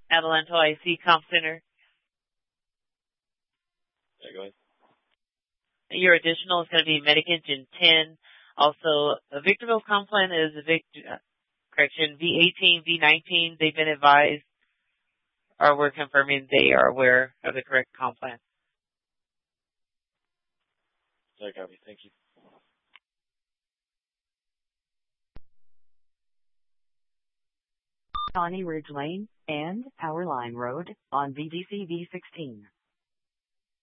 Avalanto IC Comp Center. Yeah, go ahead. Your additional is going to be Medicagen 10. Also, a Victorville comp plan is V18, V19. They've been advised, or we're confirming they are aware of the correct comp plan. I copy. Thank you. Shawnee Ridge Lane and Power Line Road on VDC V16.